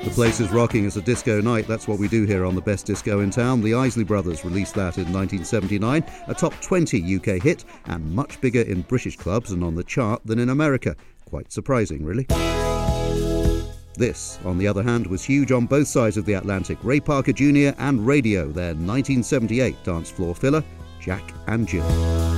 The place is rocking as a disco night. That's what we do here on the best disco in town. The Isley Brothers released that in 1979, a top 20 UK hit and much bigger in British clubs and on the chart than in America. Quite surprising, really. This, on the other hand, was huge on both sides of the Atlantic. Ray Parker Jr. and Radio, their 1978 dance floor filler, Jack and Jill.